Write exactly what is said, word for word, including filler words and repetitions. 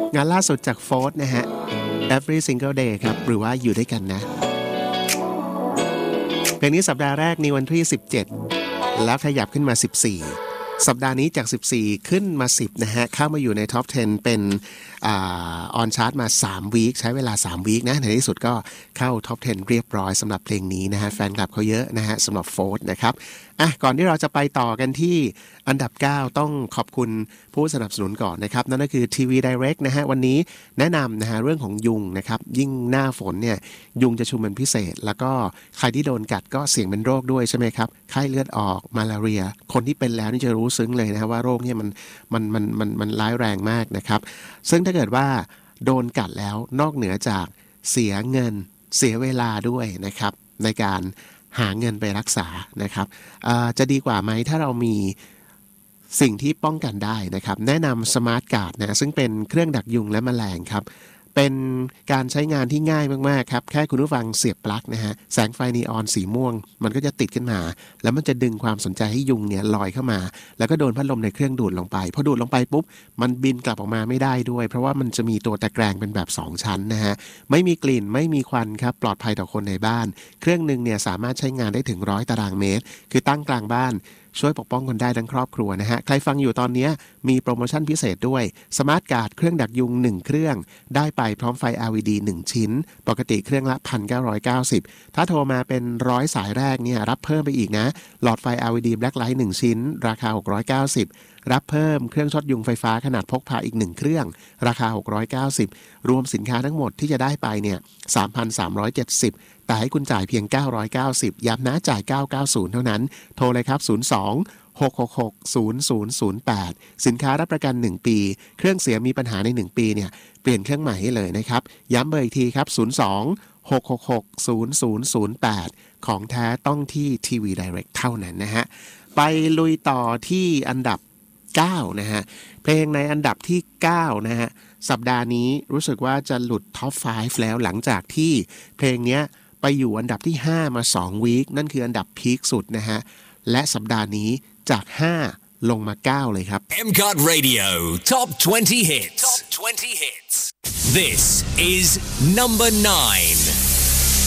งานล่าสุดจากโฟร์นะฮะ Every Single Day ครับหรือว่าอยู่ด้วยกันนะเพลงนี้สัปดาห์แรกในวันที่สิบเจ็ดแล้วขยับขึ้นมาสิบสี่สัปดาห์นี้จากสิบสี่ขึ้นมาสิบนะฮะเข้ามาอยู่ในท็อปสิบเป็นอ่าออนชาร์ตมาสามวีคใช้เวลาสามวีคนะในที่สุดก็เข้าท็อปสิบเรียบร้อยสำหรับเพลงนี้นะฮะแฟนคลับเขาเยอะนะฮะสำหรับโฟร์นะครับอ่ะก่อนที่เราจะไปต่อกันที่อันดับเก้าต้องขอบคุณผู้สนับสนุนก่อนนะครับนั่นก็คือ ที วี Direct นะฮะวันนี้แนะนำนะฮะเรื่องของยุงนะครับยิ่งหน้าฝนเนี่ยยุงจะชุมเป็นพิเศษแล้วก็ใครที่โดนกัดก็เสี่ยงเป็นโรคด้วยใช่ไหมครับไข้เลือดออกมาลาเรียคนที่เป็นแล้วนี่จะรู้ซึ้งเลยนะฮะว่าโรคเนี่ยมันมันมันมันมันร้ายแรงมากนะครับซึ่งถ้าเกิดว่าโดนกัดแล้วนอกเหนือจากเสียเงินเสียเวลาด้วยนะครับในการหาเงินไปรักษานะครับจะดีกว่าไหมถ้าเรามีสิ่งที่ป้องกันได้นะครับแนะนำสมาร์ทการ์ดนะซึ่งเป็นเครื่องดักยุงและแมลงครับเป็นการใช้งานที่ง่ายมากๆครับแค่คุณผู้ฟังเสียบปลั๊กนะฮะแสงไฟนีออนสีม่วงมันก็จะติดขึ้นมาแล้วมันจะดึงความสนใจให้ยุงเนี่ยลอยเข้ามาแล้วก็โดนพัดลมในเครื่องดูดลงไปพอดูดลงไปปุ๊บมันบินกลับออกมาไม่ได้ด้วยเพราะว่ามันจะมีตัวตะแกรงเป็นแบบสองชั้นนะฮะไม่มีกลิ่นไม่มีควันครับปลอดภัยต่อคนในบ้านเครื่องนึงเนี่ยสามารถใช้งานได้ถึงหนึ่งร้อยตารางเมตรคือตั้งกลางบ้านช่วยปกป้องคนได้ทั้งครอบครัวนะฮะใครฟังอยู่ตอนนี้มีโปรโมชั่นพิเศษด้วยสมาร์ทการ์ดเครื่องดักยุงหนึ่งเครื่องได้ไปพร้อมไฟ แอล อี ดี หนึ่งชิ้นปกติเครื่องละ หนึ่งพันเก้าร้อยเก้าสิบ ถ้าโทรมาเป็นหนึ่งร้อยสายแรกเนี่ยรับเพิ่มไปอีกนะหลอดไฟ แอล อี ดี Black Light หนึ่งชิ้นราคาหกร้อยเก้าสิบรับเพิ่มเครื่องช็อตยุงไฟฟ้าขนาดพกพาอีกหนึ่งเครื่องราคาหกร้อยเก้าสิบรวมสินค้าทั้งหมดที่จะได้ไปเนี่ย สามพันสามร้อยเจ็ดสิบ แต่ให้คุณจ่ายเพียงเก้าร้อยเก้าสิบย้ำนะจ่ายเก้าร้อยเก้าสิบเท่านั้นโทรเลยครับศูนย์ สอง หก หก หก ศูนย์ ศูนย์ ศูนย์ แปดสินค้ารับประกันหนึ่งปีเครื่องเสียมีปัญหาในหนึ่งปีเนี่ยเปลี่ยนเครื่องใหม่ให้เลยนะครับย้ำเบอร์อีกทีครับศูนย์ สอง หก หก หก ศูนย์ ศูนย์ ศูนย์ แปดของแท้ต้องที่ ที วี Direct เท่านั้นนะฮะไปลุยต่อที่อันดับเก้านะฮะเพลงในอันดับที่เก้านะฮะสัปดาห์นี้รู้สึกว่าจะหลุดท็อปห้าแล้วหลังจากที่เพลงเนี้ยไปอยู่อันดับที่ห้ามาสองวีคนั่นคืออันดับพีคสุดนะฮะและสัปดาห์นี้จากห้าลงมาเก้าเลยครับเอ็ม ซี โอ ที Radio Top twenty Hits Top twenty Hits This is number nine